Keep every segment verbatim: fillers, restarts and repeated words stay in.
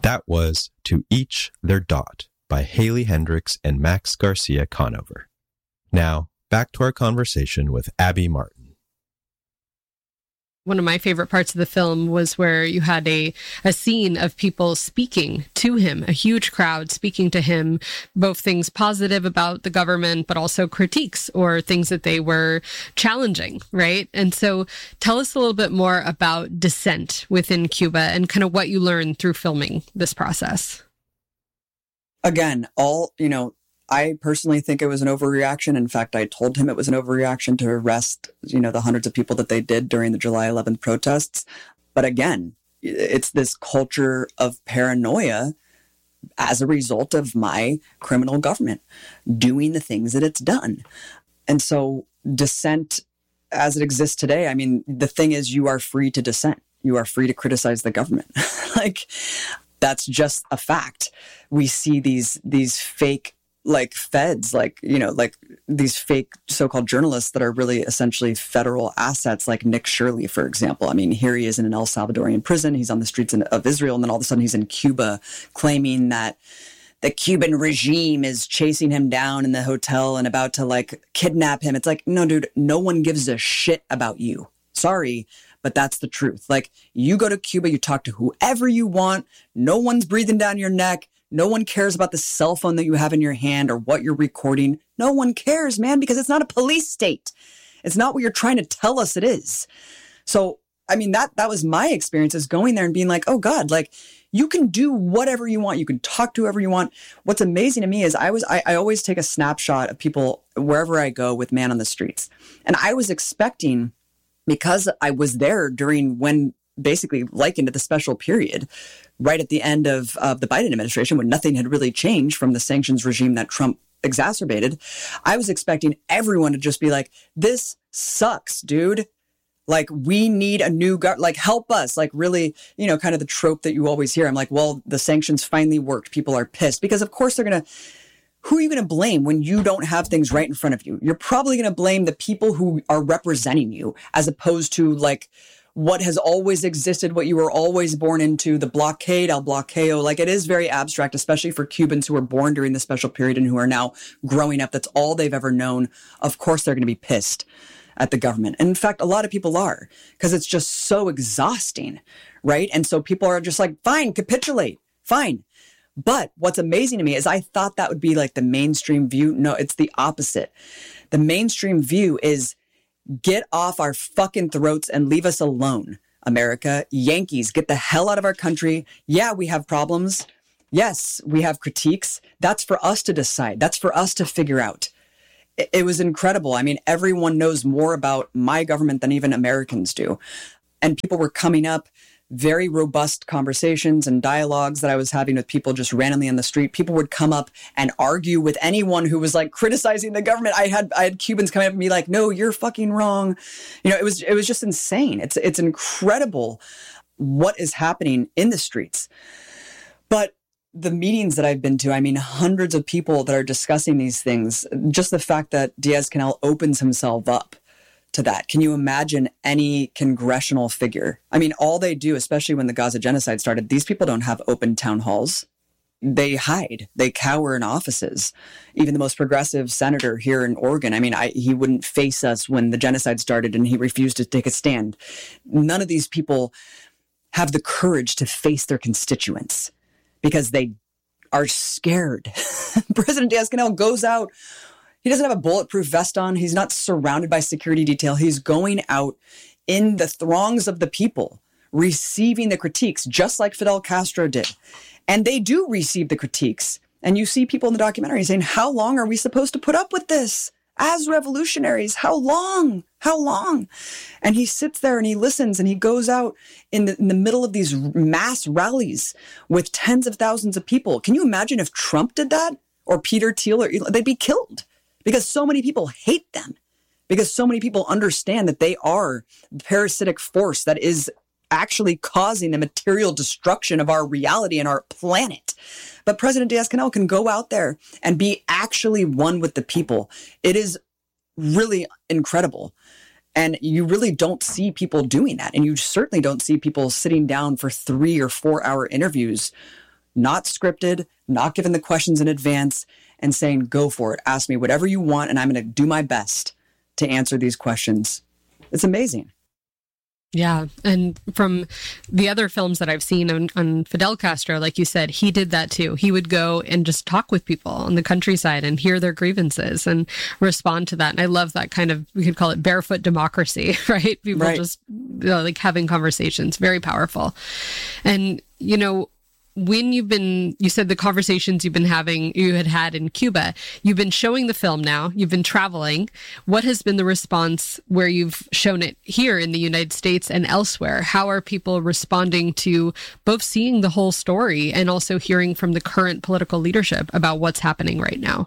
That was To Each Their Dot by Haley Hendricks and Max Garcia Conover. Now, back to our conversation with Abby Martin. One of my favorite parts of the film was where you had a, a scene of people speaking to him, a huge crowd speaking to him, both things positive about the government, but also critiques or things that they were challenging, right? And so tell us a little bit more about dissent within Cuba and kind of what you learned through filming this process. Again, all, you know, I personally think it was an overreaction. In fact, I told him it was an overreaction to arrest, you know, the hundreds of people that they did during the July eleventh protests. But again, it's this culture of paranoia as a result of my criminal government doing the things that it's done. And so dissent as it exists today, I mean, the thing is, you are free to dissent. You are free to criticize the government. Like, that's just a fact. We see these these fake like feds, like, you know, like these fake so-called journalists that are really essentially federal assets, like Nick Shirley, for example. I mean, here he is in an El Salvadorian prison. He's on the streets of Israel. And then all of a sudden he's in Cuba claiming that the Cuban regime is chasing him down in the hotel and about to like kidnap him. It's like, no, dude, no one gives a shit about you. Sorry, but that's the truth. Like, you go to Cuba, you talk to whoever you want. No one's breathing down your neck. No one cares about the cell phone that you have in your hand or what you're recording. No one cares, man, because it's not a police state. It's not what you're trying to tell us it is. So, I mean, that that was my experience, is going there and being like, oh God, like, you can do whatever you want. You can talk to whoever you want. What's amazing to me is I was I, I always take a snapshot of people wherever I go with Man on the Streets. And I was expecting, because I was there during when basically likened to the special period, right at the end of, of the Biden administration, when nothing had really changed from the sanctions regime that Trump exacerbated, I was expecting everyone to just be like, this sucks, dude. Like, we need a new government, like, help us. Like, really, you know, kind of the trope that you always hear. I'm like, well, the sanctions finally worked. People are pissed because, of course, they're going to, who are you going to blame when you don't have things right in front of you? You're probably going to blame the people who are representing you, as opposed to like what has always existed, what you were always born into, the blockade, el bloqueo. Like, it is very abstract, especially for Cubans who were born during the special period and who are now growing up. That's all they've ever known. Of course, they're going to be pissed at the government. And in fact, a lot of people are, because it's just so exhausting, right? And so people are just like, fine, capitulate, fine. But what's amazing to me is I thought that would be like the mainstream view. No, it's the opposite. The mainstream view is, get off our fucking throats and leave us alone, America. Yankees, get the hell out of our country. Yeah, we have problems. Yes, we have critiques. That's for us to decide. That's for us to figure out. It, it was incredible. I mean, everyone knows more about my government than even Americans do. And people were coming up, very robust conversations and dialogues that I was having with people just randomly on the street. People would come up and argue with anyone who was like criticizing the government. I had I had Cubans come up and be like, "No, you're fucking wrong." You know, it was it was just insane. It's it's incredible what is happening in the streets. But the meetings that I've been to, I mean, hundreds of people that are discussing these things. Just the fact that Diaz-Canel opens himself up to that. Can you imagine any congressional figure? I mean, all they do, especially when the Gaza genocide started, these people don't have open town halls. They hide. They cower in offices. Even the most progressive senator here in Oregon, I mean, I, he wouldn't face us when the genocide started, and he refused to take a stand. None of these people have the courage to face their constituents because they are scared. President Diaz-Canel goes out. He doesn't have a bulletproof vest on. He's not surrounded by security detail. He's going out in the throngs of the people, receiving the critiques, just like Fidel Castro did. And they do receive the critiques. And you see people in the documentary saying, how long are we supposed to put up with this? As revolutionaries, how long? How long? And he sits there and he listens, and he goes out in the, in the middle of these mass rallies with tens of thousands of people. Can you imagine if Trump did that? Or Peter Thiel? Or they'd be killed. Because so many people hate them. Because so many people understand that they are the parasitic force that is actually causing the material destruction of our reality and our planet. But President Diaz-Canel can go out there and be actually one with the people. It is really incredible. And you really don't see people doing that. And you certainly don't see people sitting down for three or four hour interviews not scripted, not given the questions in advance, and saying, go for it. Ask me whatever you want, and I'm going to do my best to answer these questions. It's amazing. Yeah. And from the other films that I've seen on, on Fidel Castro, like you said, he did that too. He would go and just talk with people on the countryside and hear their grievances and respond to that. And I love that kind of, we could call it barefoot democracy, right? People right. just you know, like having conversations, very powerful. And, you know, when you've been, you said the conversations you've been having, you had had in Cuba, you've been showing the film now, you've been traveling. What has been the response where you've shown it here in the United States and elsewhere? How are people responding to both seeing the whole story and also hearing from the current political leadership about what's happening right now?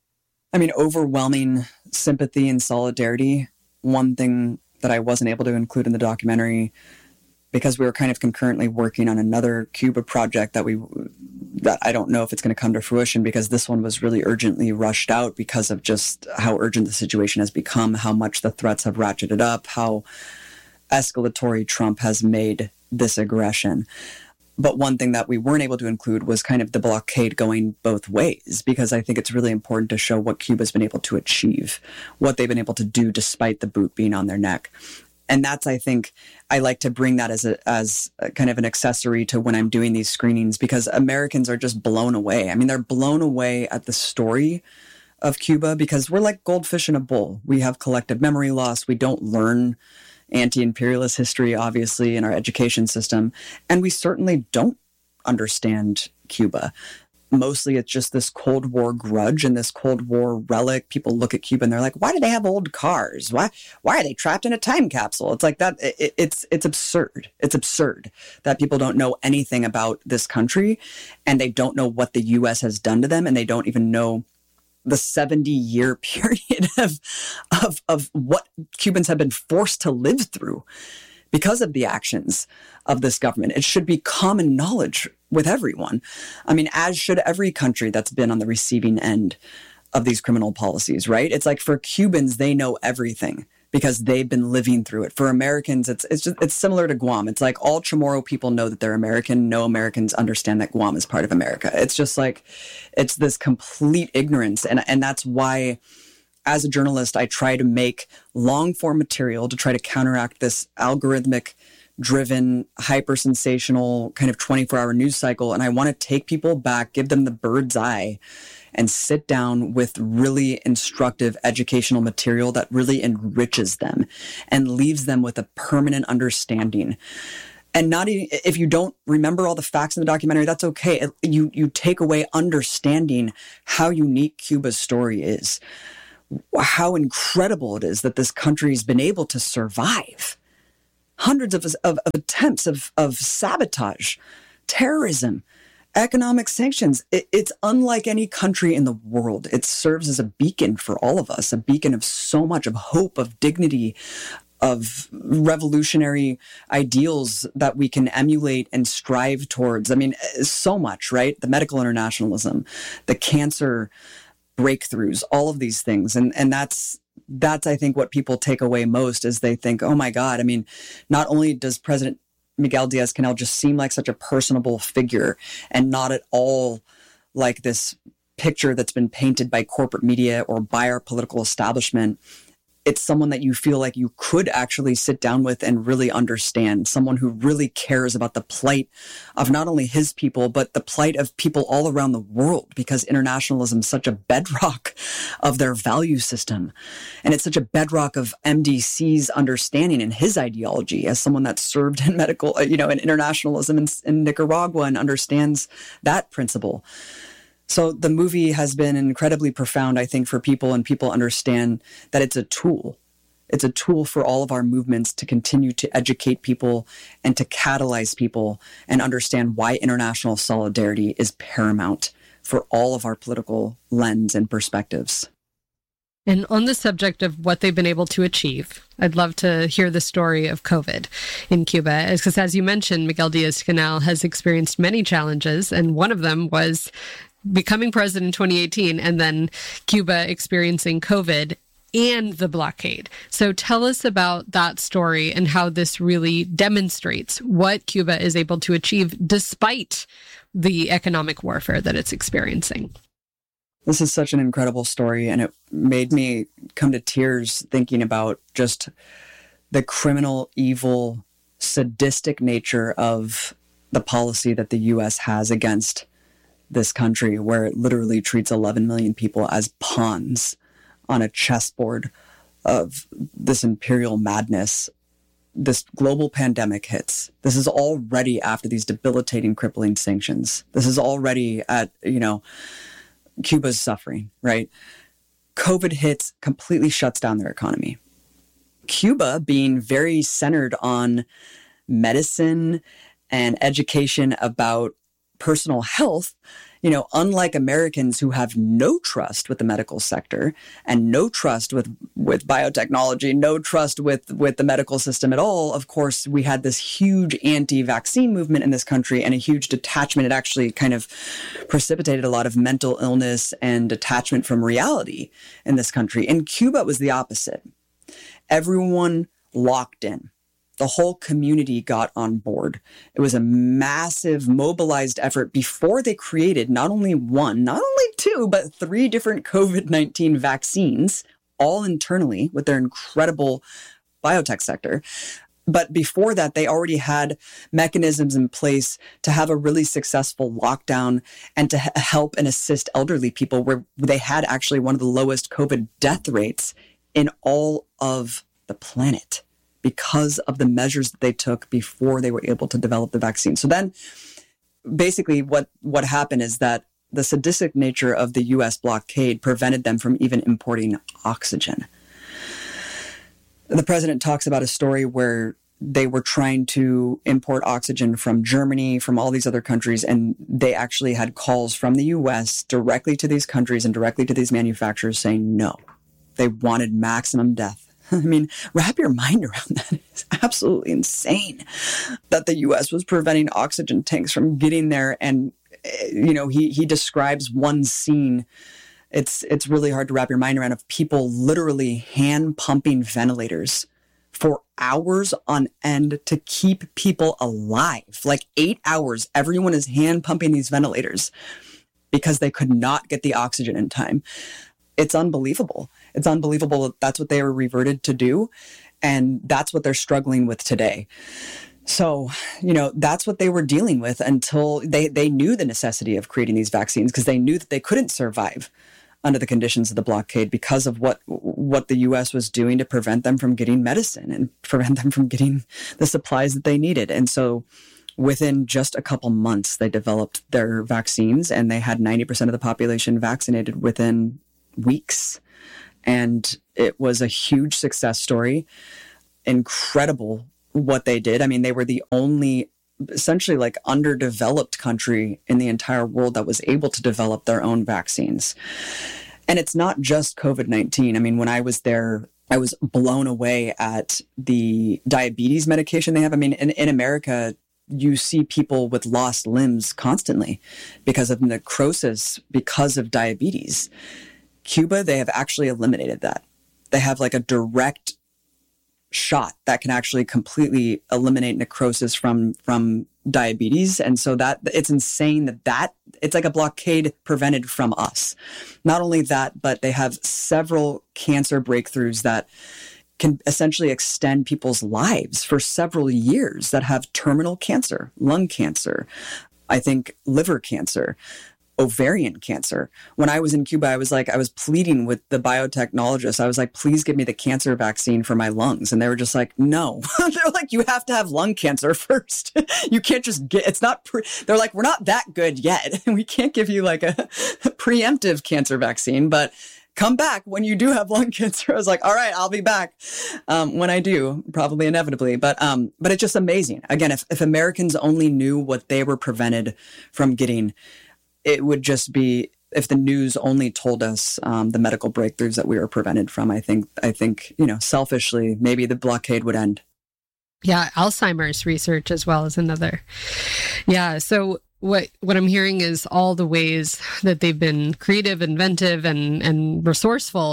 I mean, overwhelming sympathy and solidarity. One thing that I wasn't able to include in the documentary, because we were kind of concurrently working on another Cuba project that we, that I don't know if it's going to come to fruition, because this one was really urgently rushed out because of just how urgent the situation has become, how much the threats have ratcheted up, how escalatory Trump has made this aggression. But one thing that we weren't able to include was kind of the blockade going both ways, because I think it's really important to show what Cuba's been able to achieve, what they've been able to do despite the boot being on their neck. And that's, I think, I like to bring that as a as a kind of an accessory to when I'm doing these screenings, because Americans are just blown away. I mean, they're blown away at the story of Cuba, because we're like goldfish in a bowl. We have collective memory loss. We don't learn anti-imperialist history, obviously, in our education system. And we certainly don't understand Cuba. Mostly it's just this Cold War grudge and this Cold War relic. People look at Cuba and they're like, why do they have old cars? Why why are they trapped in a time capsule? It's like that. It, it's it's absurd. It's absurd that people don't know anything about this country, and they don't know what the U S has done to them, and they don't even know the seventy-year period of, of, of what Cubans have been forced to live through because of the actions of this government. It should be common knowledge with everyone. I mean, as should every country that's been on the receiving end of these criminal policies, right? It's like for Cubans, they know everything because they've been living through it. For Americans, it's it's just, it's similar to Guam. It's like all Chamorro people know that they're American. No Americans understand that Guam is part of America. It's just like, it's this complete ignorance. And, and that's why, as a journalist, I try to make long form material to try to counteract this algorithmic driven, hyper sensational kind of twenty-four hour news cycle. And I want to take people back, give them the bird's eye, and sit down with really instructive educational material that really enriches them and leaves them with a permanent understanding. And not even, if you don't remember all the facts in the documentary, that's okay. You, you take away understanding how unique Cuba's story is, how incredible it is that this country's been able to survive. Hundreds of, of, of attempts of, of sabotage, terrorism, economic sanctions. It, it's unlike any country in the world. It serves as a beacon for all of us, a beacon of so much, of hope, of dignity, of revolutionary ideals that we can emulate and strive towards. I mean, so much, right? The medical internationalism, the cancer breakthroughs, all of these things. And, and that's, That's, I think, what people take away most is they think, oh, my God, I mean, not only does President Miguel Diaz-Canel just seem like such a personable figure and not at all like this picture that's been painted by corporate media or by our political establishment. It's someone that you feel like you could actually sit down with and really understand, someone who really cares about the plight of not only his people, but the plight of people all around the world, because internationalism is such a bedrock of their value system. And it's such a bedrock of M D C's understanding and his ideology as someone that served in medical, you know, in internationalism in, in Nicaragua and understands that principle. So the movie has been incredibly profound, I think, for people, and people understand that it's a tool. It's a tool for all of our movements to continue to educate people and to catalyze people and understand why international solidarity is paramount for all of our political lens and perspectives. And on the subject of what they've been able to achieve, I'd love to hear the story of COVID in Cuba. Because as you mentioned, Miguel Diaz-Canel has experienced many challenges, and one of them was becoming president in twenty eighteen and then Cuba experiencing COVID. and the blockade. So tell us about that story and how this really demonstrates what Cuba is able to achieve despite the economic warfare that it's experiencing. This is such an incredible story, and it made me come to tears thinking about just the criminal, evil, sadistic nature of the policy that the U S has against this country, where it literally treats eleven million people as pawns on a chessboard of this imperial madness. This global pandemic hits. This is already after these debilitating, crippling sanctions. This is already at, you know, Cuba's suffering, right? COVID hits, completely shuts down their economy. Cuba, being very centered on medicine and education about personal health, you know, unlike Americans who have no trust with the medical sector and no trust with, with biotechnology, no trust with, with the medical system at all, of course, we had this huge anti-vaccine movement in this country and a huge detachment. It actually kind of precipitated a lot of mental illness and detachment from reality in this country. In Cuba, it was the opposite. Everyone locked in. The whole community got on board. It was a massive mobilized effort before they created not only one, not only two, but three different COVID nineteen vaccines, all internally with their incredible biotech sector. But before that, they already had mechanisms in place to have a really successful lockdown and to h- help and assist elderly people, where they had actually one of the lowest COVID death rates in all of the planet, because of the measures that they took before they were able to develop the vaccine. So then basically what, what happened is that the sadistic nature of the U S blockade prevented them from even importing oxygen. The president talks about a story where they were trying to import oxygen from Germany, from all these other countries, and they actually had calls from the U S directly to these countries and directly to these manufacturers saying no. They wanted maximum death. I mean, wrap your mind around that. It's absolutely insane that the U S was preventing oxygen tanks from getting there. And, you know, he he describes one scene. It's it's really hard to wrap your mind around, of people literally hand pumping ventilators for hours on end to keep people alive. Like eight hours, everyone is hand pumping these ventilators because they could not get the oxygen in time. It's unbelievable. It's unbelievable that that's what they were reverted to do. And that's what they're struggling with today. So, you know, that's what they were dealing with until they, they knew the necessity of creating these vaccines, because they knew that they couldn't survive under the conditions of the blockade because of what what the U S was doing to prevent them from getting medicine and prevent them from getting the supplies that they needed. And so within just a couple months, they developed their vaccines, and they had ninety percent of the population vaccinated within weeks. And it was a huge success story. Incredible what they did. I mean, they were the only essentially like underdeveloped country in the entire world that was able to develop their own vaccines. And it's not just COVID nineteen. I mean, when I was there, I was blown away at the diabetes medication they have. I mean, in, in America, you see people with lost limbs constantly because of necrosis, because of diabetes. Cuba, they have actually eliminated that. They have like a direct shot that can actually completely eliminate necrosis from from diabetes. And so that it's insane that that it's like a blockade prevented from us. Not only that, but they have several cancer breakthroughs that can essentially extend people's lives for several years, that have terminal cancer, lung cancer, I think liver cancer, ovarian cancer. When I was in Cuba, I was like, I was pleading with the biotechnologists. I was like, please give me the cancer vaccine for my lungs. And they were just like, no. They're like, you have to have lung cancer first. You can't just get, it's not, pre-. They're like, we're not that good yet. We can't give you like a, a preemptive cancer vaccine, but come back when you do have lung cancer. I was like, all right, I'll be back um, when I do, probably inevitably. But um, but it's just amazing. Again, if, if Americans only knew what they were prevented from getting, it would just be, if the news only told us um, the medical breakthroughs that we were prevented from, I think, I think, you know, selfishly, maybe the blockade would end. Yeah, Alzheimer's research as well is another. Yeah, so what what I'm hearing is all the ways that they've been creative, inventive, and, and resourceful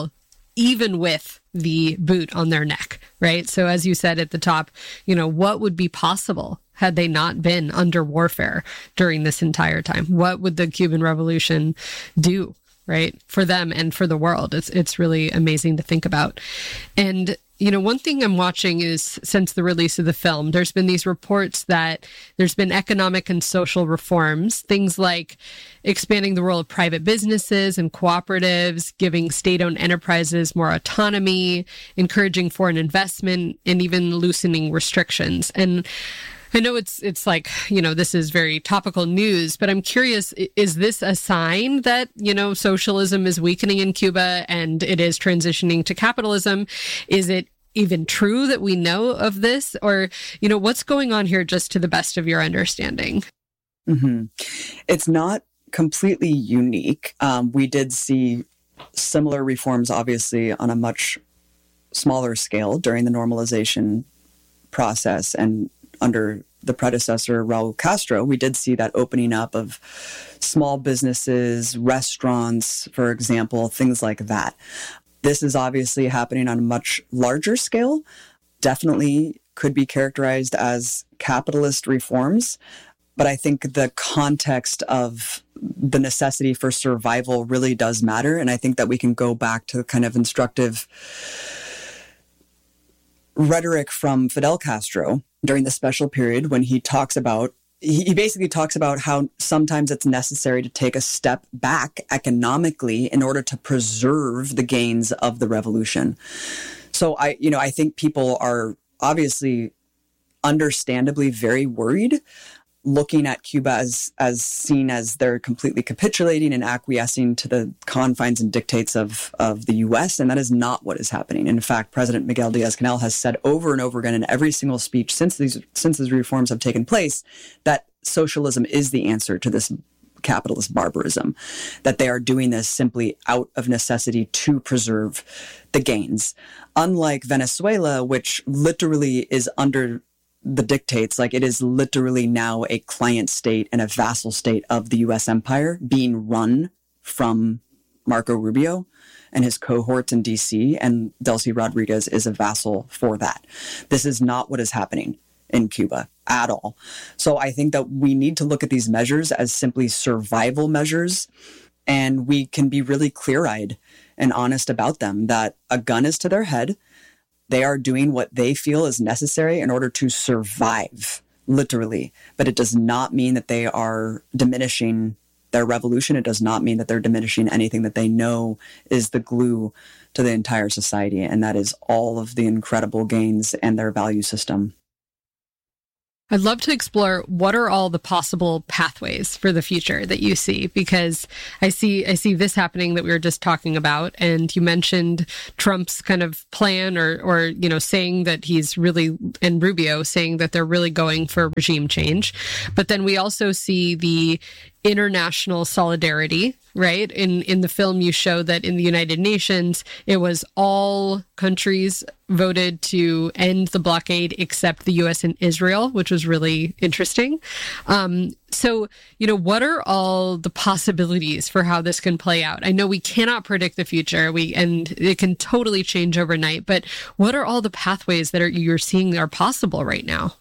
even with the boot on their neck, right? So as you said at the top, you know, what would be possible had they not been under warfare during this entire time? What would the Cuban Revolution do, right, for them and for the world? It's it's really amazing to think about. And you know, one thing I'm watching is, since the release of the film, there's been these reports that there's been economic and social reforms, things like expanding the role of private businesses and cooperatives, giving state-owned enterprises more autonomy, encouraging foreign investment, and even loosening restrictions. And I know it's it's like, you know, this is very topical news, but I'm curious, is this a sign that, you know, socialism is weakening in Cuba and it is transitioning to capitalism? Is it even true that we know of this? Or, you know, what's going on here, just to the best of your understanding? Mm-hmm. It's not completely unique. Um, we did see similar reforms, obviously, on a much smaller scale during the normalization process, and under the predecessor, Raul Castro, we did see that opening up of small businesses, restaurants, for example, things like that. This is obviously happening on a much larger scale, definitely could be characterized as capitalist reforms. But I think the context of the necessity for survival really does matter. And I think that we can go back to the kind of instructive rhetoric from Fidel Castro during the special period, when he talks about, he basically talks about how sometimes it's necessary to take a step back economically in order to preserve the gains of the revolution. So I, you know, I think people are obviously understandably very worried, looking at Cuba as as seen as they're completely capitulating and acquiescing to the confines and dictates of, of the U S, and that is not what is happening. In fact, President Miguel Diaz-Canel has said over and over again in every single speech since these since these reforms have taken place that socialism is the answer to this capitalist barbarism, that they are doing this simply out of necessity to preserve the gains. Unlike Venezuela, which literally is under the dictates, like it is literally now a client state and a vassal state of the U S empire being run from Marco Rubio and his cohorts in D C, and Delcy Rodriguez is a vassal for that. This is not what is happening in Cuba at all. So I think that we need to look at these measures as simply survival measures, and we can be really clear-eyed and honest about them, that a gun is to their head. They are doing what they feel is necessary in order to survive, literally. But it does not mean that they are diminishing their revolution. It does not mean that they're diminishing anything that they know is the glue to the entire society, and that is all of the incredible gains and their value system. I'd love to explore what are all the possible pathways for the future that you see, because I see I see this happening that we were just talking about, and you mentioned Trump's kind of plan, or or you know, saying that he's really, and Rubio saying that they're really going for regime change. But then we also see the international solidarity, right? In in the film, you show that in the United Nations, it was all countries voted to end the blockade except the U S and Israel, which was really interesting. Um, so, you know, what are all the possibilities for how this can play out? I know we cannot predict the future, we and it can totally change overnight, but what are all the pathways that are you're seeing are possible right now?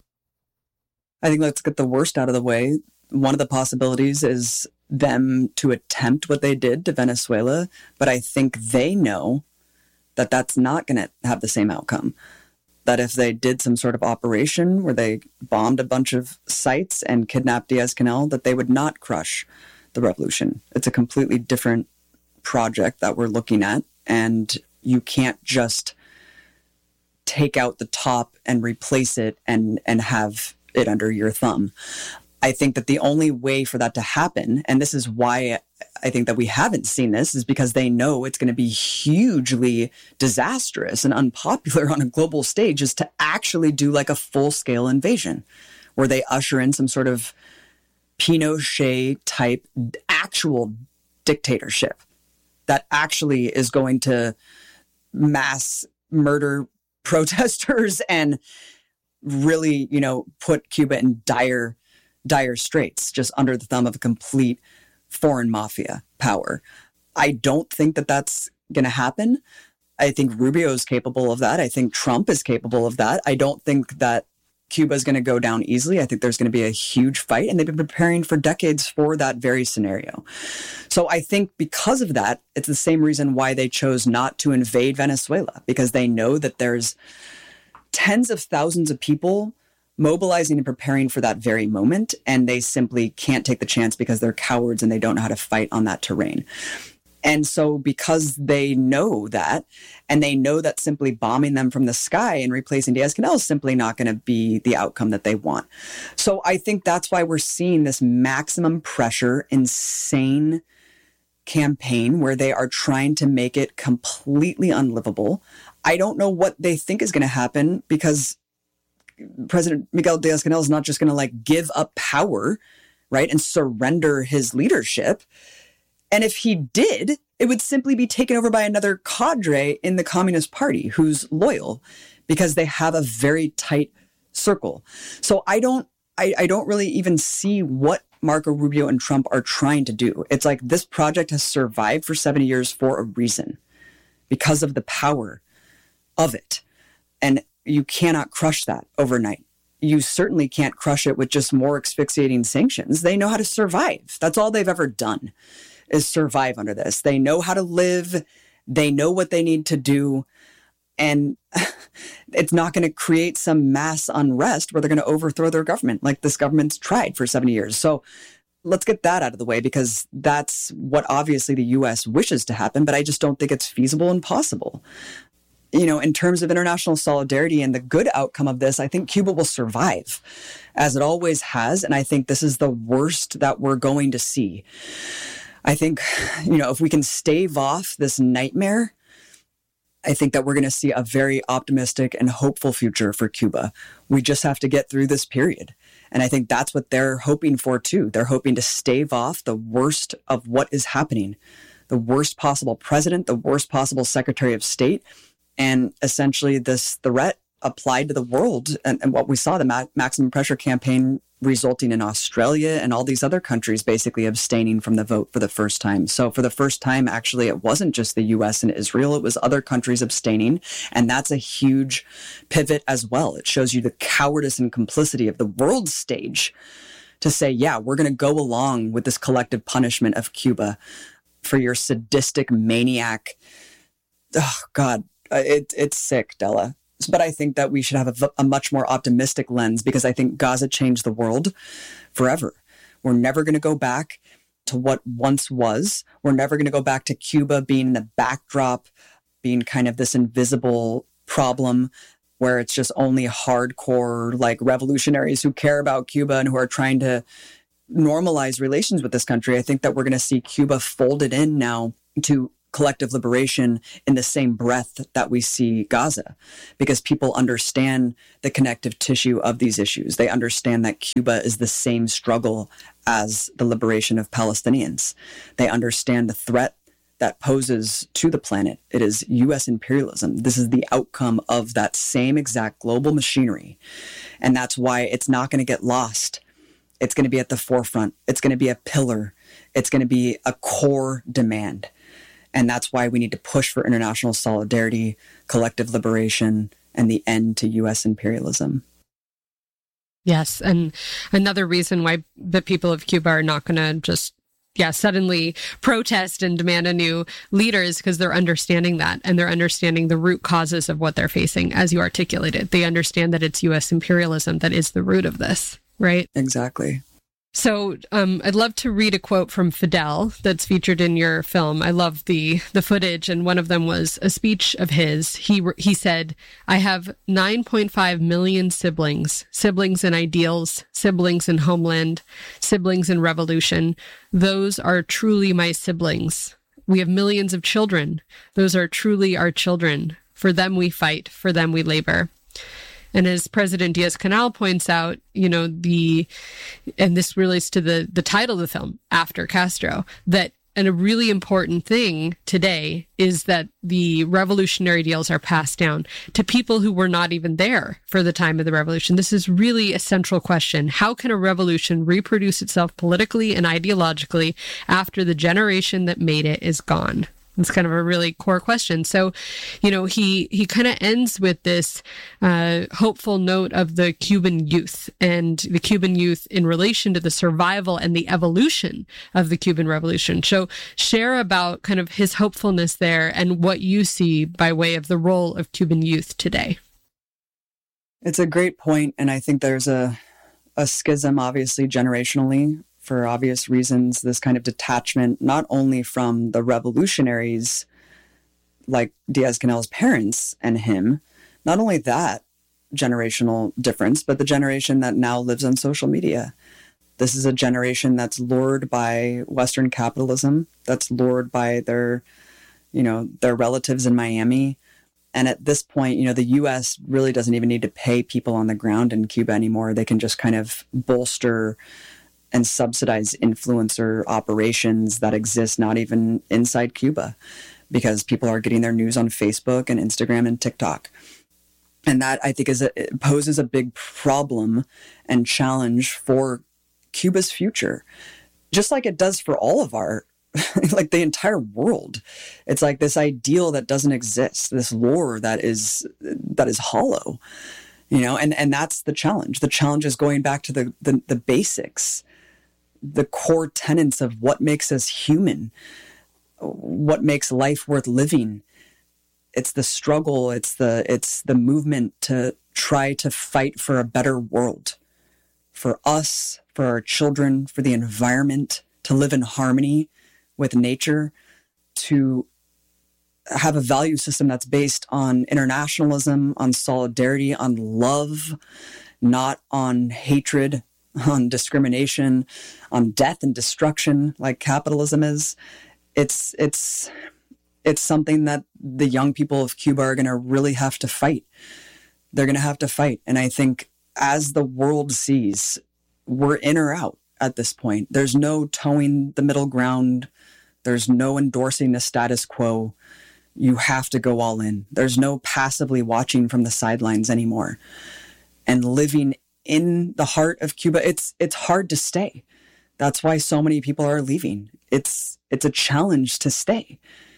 I think let's get the worst out of the way. One of the possibilities is them to attempt what they did to Venezuela, but I think they know that that's not going to have the same outcome. That if they did some sort of operation where they bombed a bunch of sites and kidnapped Diaz-Canel, that they would not crush the revolution. It's a completely different project that we're looking at, and you can't just take out the top and replace it and, and have it under your thumb. I think that the only way for that to happen, and this is why I think that we haven't seen this, is because they know it's going to be hugely disastrous and unpopular on a global stage, is to actually do like a full-scale invasion where they usher in some sort of Pinochet-type actual dictatorship that actually is going to mass murder protesters and really, you know, put Cuba in dire dire straits, just under the thumb of a complete foreign mafia power. I don't think that that's going to happen. I think Rubio is capable of that. I think Trump is capable of that. I don't think that Cuba is going to go down easily. I think there's going to be a huge fight, and they've been preparing for decades for that very scenario. So I think because of that, it's the same reason why they chose not to invade Venezuela, because they know that there's tens of thousands of people mobilizing and preparing for that very moment, and they simply can't take the chance because they're cowards and they don't know how to fight on that terrain. And so because they know that, and they know that simply bombing them from the sky and replacing Diaz-Canel is simply not going to be the outcome that they want. So I think that's why we're seeing this maximum pressure, insane campaign where they are trying to make it completely unlivable. I don't know what they think is going to happen, because President Miguel Diaz-Canel is not just going to like give up power, right, and surrender his leadership. And if he did, it would simply be taken over by another cadre in the Communist Party who's loyal, because they have a very tight circle. So I don't, I, I don't really even see what Marco Rubio and Trump are trying to do. It's like this project has survived for seventy years for a reason, because of the power of it. And you cannot crush that overnight. You certainly can't crush it with just more asphyxiating sanctions. They know how to survive. That's all they've ever done, is survive under this. They know how to live. They know what they need to do. And it's not going to create some mass unrest where they're going to overthrow their government like this government's tried for seventy years. So let's get that out of the way, because that's what obviously the U S wishes to happen, but I just don't think it's feasible and possible. You know, in terms of international solidarity and the good outcome of this, I think Cuba will survive, as it always has. And I think this is the worst that we're going to see. I think, you know, if we can stave off this nightmare, I think that we're going to see a very optimistic and hopeful future for Cuba. We just have to get through this period. And I think that's what they're hoping for, too. They're hoping to stave off the worst of what is happening, the worst possible president, the worst possible secretary of state, and essentially this threat applied to the world. And, and what we saw, the ma- maximum pressure campaign resulting in Australia and all these other countries basically abstaining from the vote for the first time. So for the first time, actually, it wasn't just the U S and Israel, it was other countries abstaining. And that's a huge pivot as well. It shows you the cowardice and complicity of the world stage to say, yeah, we're going to go along with this collective punishment of Cuba for your sadistic maniac. Oh, God, it, it's sick, Della. But I think that we should have a, a much more optimistic lens, because I think Gaza changed the world forever. We're never going to go back to what once was. We're never going to go back to Cuba being the backdrop, being kind of this invisible problem where it's just only hardcore like revolutionaries who care about Cuba and who are trying to normalize relations with this country. I think that we're going to see Cuba folded in now to collective liberation in the same breath that we see Gaza, because people understand the connective tissue of these issues. They understand that Cuba is the same struggle as the liberation of Palestinians. They understand the threat that poses to the planet. It is U S imperialism. This is the outcome of that same exact global machinery. And that's why it's not going to get lost. It's going to be at the forefront. It's going to be a pillar. It's going to be a core demand. And that's why we need to push for international solidarity, collective liberation, and the end to U S imperialism. Yes. And another reason why the people of Cuba are not going to just, yeah, suddenly protest and demand a new leader is because they're understanding that, and they're understanding the root causes of what they're facing, as you articulated. They understand that it's U S imperialism that is the root of this, right? Exactly. So um, I'd love to read a quote from Fidel that's featured in your film. I love the the footage, and one of them was a speech of his. He he said, "I have nine point five million siblings, siblings in ideals, siblings in homeland, siblings in revolution. Those are truly my siblings. We have millions of children. Those are truly our children. For them we fight, for them we labor." And as President Diaz-Canel points out, you know, the, and this relates to the, the title of the film, After Castro, that and a really important thing today is that the revolutionary ideals are passed down to people who were not even there for the time of the revolution. This is really a central question. How can a revolution reproduce itself politically and ideologically after the generation that made it is gone? It's kind of a really core question. So, you know, he he kind of ends with this uh, hopeful note of the Cuban youth and the Cuban youth in relation to the survival and the evolution of the Cuban Revolution. So share about kind of his hopefulness there and what you see by way of the role of Cuban youth today. It's a great point, and I think there's a a schism, obviously, generationally, for obvious reasons, this kind of detachment, not only from the revolutionaries like Diaz-Canel's parents and him, not only that generational difference, but the generation that now lives on social media. This is a generation that's lured by Western capitalism, that's lured by their, you know, their relatives in Miami. And at this point, you know, the U S really doesn't even need to pay people on the ground in Cuba anymore. They can just kind of bolster and subsidize influencer operations that exist not even inside Cuba, because people are getting their news on Facebook and Instagram and TikTok. And that, I think, is a, it poses a big problem and challenge for Cuba's future, just like it does for all of our, like the entire world. It's like this ideal that doesn't exist, this lore that is that is hollow, you know, and, and that's the challenge. The challenge is going back to the, the, the basics, the core tenets of what makes us human, what makes life worth living. It's the struggle. It's the, it's the movement to try to fight for a better world, for us, for our children, for the environment, to live in harmony with nature, to have a value system that's based on internationalism, on solidarity, on love, not on hatred, on discrimination, on death and destruction like capitalism is. It's it's it's something that the young people of Cuba are going to really have to fight. They're going to have to fight. And I think as the world sees, we're in or out at this point. There's no towing the middle ground. There's no endorsing the status quo. You have to go all in. There's no passively watching from the sidelines anymore. And living in the heart of Cuba, it's it's hard to stay. That's why so many people are leaving. It's it's a challenge to stay.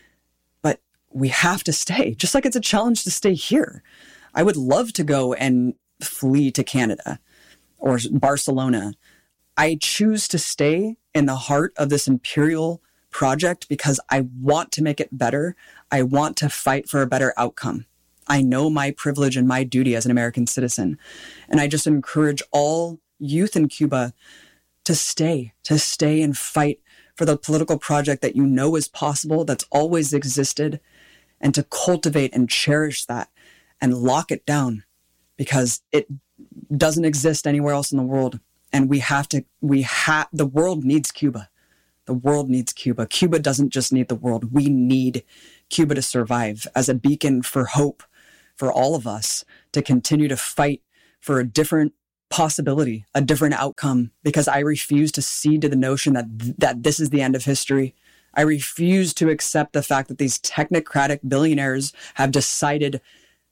But we have to stay, just like it's a challenge to stay here. I would love to go and flee to Canada or Barcelona. I choose to stay in the heart of this imperial project because I want to make it better. I want to fight for a better outcome. I know my privilege and my duty as an American citizen. And I just encourage all youth in Cuba to stay, to stay and fight for the political project that you know is possible, that's always existed, and to cultivate and cherish that and lock it down because it doesn't exist anywhere else in the world. And we have to, we have, the world needs Cuba. The world needs Cuba. Cuba doesn't just need the world. We need Cuba to survive as a beacon for hope for all of us to continue to fight for a different possibility, a different outcome, because I refuse to cede to the notion that that this is the end of history. I refuse to accept the fact that these technocratic billionaires have decided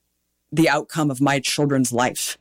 the outcome of my children's life.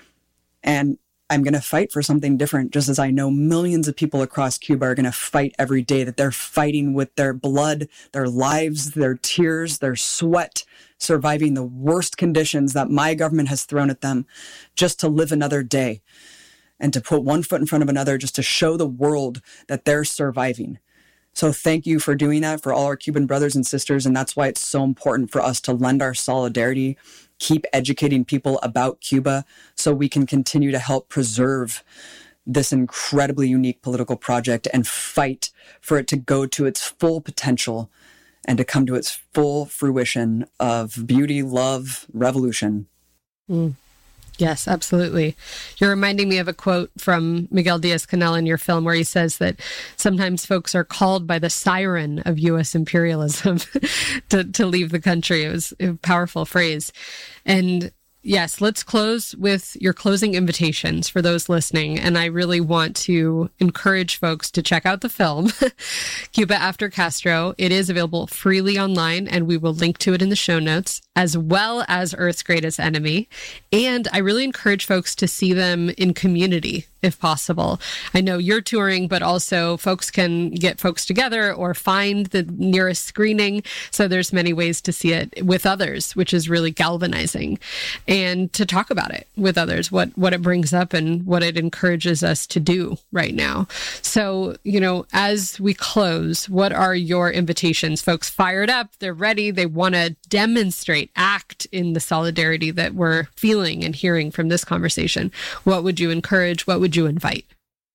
And I'm going to fight for something different, just as I know millions of people across Cuba are going to fight every day, that they're fighting with their blood, their lives, their tears, their sweat, surviving the worst conditions that my government has thrown at them just to live another day and to put one foot in front of another just to show the world that they're surviving. So thank you for doing that for all our Cuban brothers and sisters. And that's why it's so important for us to lend our solidarity, keep educating people about Cuba so we can continue to help preserve this incredibly unique political project and fight for it to go to its full potential and to come to its full fruition of beauty, love, revolution. Mm. Yes, absolutely. You're reminding me of a quote from Miguel Diaz-Canel in your film where he says that sometimes folks are called by the siren of U S imperialism to, to leave the country. It was a powerful phrase. And yes, let's close with your closing invitations for those listening. And I really want to encourage folks to check out the film, Cuba After Castro. It is available freely online, and we will link to it in the show notes, as well as Earth's Greatest Enemy. And I really encourage folks to see them in community, if possible. I know you're touring, but also folks can get folks together or find the nearest screening. So there's many ways to see it with others, which is really galvanizing. And to talk about it with others, what, what it brings up and what it encourages us to do right now. So, you know, as we close, what are your invitations? Folks fired up, they're ready, they want to demonstrate, act in the solidarity that we're feeling and hearing from this conversation. What would you encourage? What would you invite?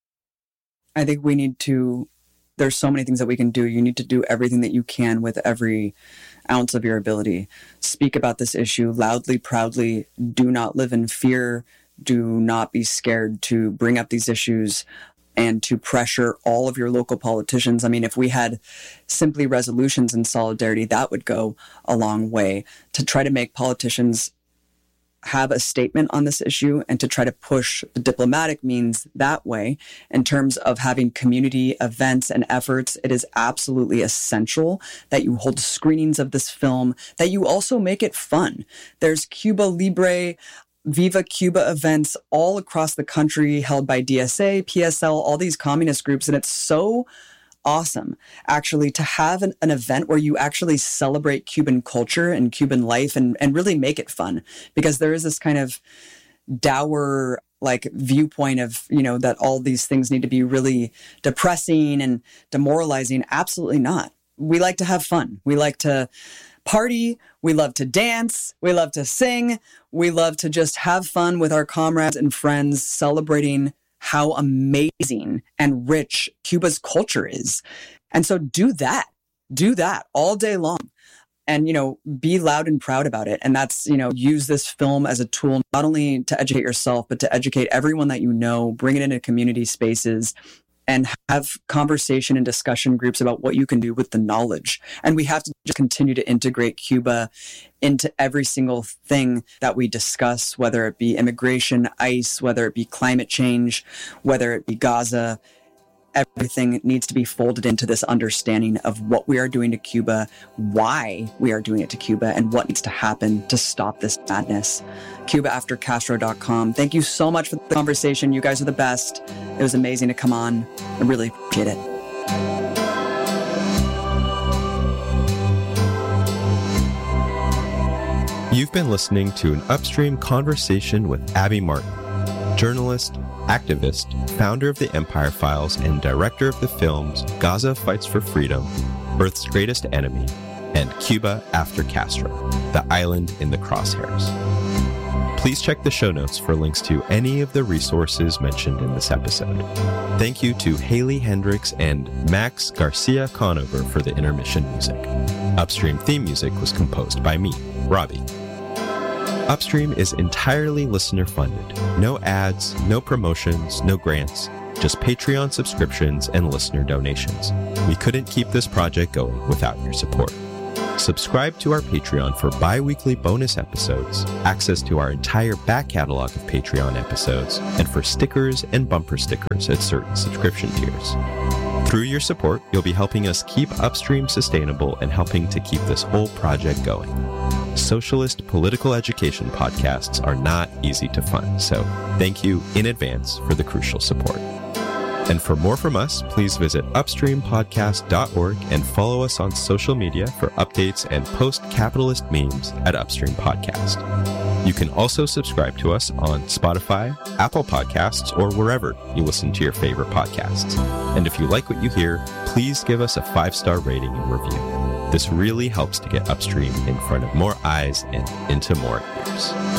I think we need to, there's so many things that we can do. You need to do everything that you can with every ounce of your ability. Speak about this issue loudly, proudly. Do not live in fear. Do not be scared to bring up these issues and to pressure all of your local politicians. I mean, if we had simply resolutions in solidarity, that would go a long way to try to make politicians have a statement on this issue and to try to push the diplomatic means that way. In terms of having community events and efforts, it is absolutely essential that you hold screenings of this film, that you also make it fun. There's Cuba Libre, Viva Cuba events all across the country held by D S A, P S L, all these communist groups, and it's so awesome, actually, to have an, an event where you actually celebrate Cuban culture and Cuban life and, and really make it fun. Because there is this kind of dour, like, viewpoint of, you know, that all these things need to be really depressing and demoralizing. Absolutely not. We like to have fun. We like to party. We love to dance. We love to sing. We love to just have fun with our comrades and friends, celebrating how amazing and rich Cuba's culture is. And so do that, do that all day long and, you know, be loud and proud about it. And that's, you know, use this film as a tool, not only to educate yourself, but to educate everyone that you know, bring it into community spaces and have conversation and discussion groups about what you can do with the knowledge. And we have to just continue to integrate Cuba into every single thing that we discuss, whether it be immigration, ICE, whether it be climate change, whether it be Gaza. Everything needs to be folded into this understanding of what we are doing to Cuba, why we are doing it to Cuba, and what needs to happen to stop this madness. Cuba After Castro dot com. Thank you so much for the conversation. You guys are the best. It was amazing to come on. I really appreciate it. You've been listening to an Upstream conversation with Abby Martin, journalist, activist, founder of the Empire Files, and director of the films Gaza Fights for Freedom, Earth's Greatest Enemy, and Cuba After Castro, The Island in the Crosshairs. Please check the show notes for links to any of the resources mentioned in this episode. Thank you to Haley Hendricks and Max Garcia Conover for the intermission music. Upstream theme music was composed by me, Robbie. Upstream is entirely listener-funded. No ads, no promotions, no grants, just Patreon subscriptions and listener donations. We couldn't keep this project going without your support. Subscribe to our Patreon for bi-weekly bonus episodes, access to our entire back catalog of Patreon episodes, and for stickers and bumper stickers at certain subscription tiers. Through your support, you'll be helping us keep Upstream sustainable and helping to keep this whole project going. Socialist political education podcasts are not easy to fund, so thank you in advance for the crucial support. And for more from us, please visit upstream podcast dot org and follow us on social media for updates and post-capitalist memes at Upstream Podcast. You can also subscribe to us on Spotify, Apple Podcasts, or wherever you listen to your favorite podcasts. And if you like what you hear, please give us a five-star rating and review. This really helps to get Upstream in front of more eyes and into more ears.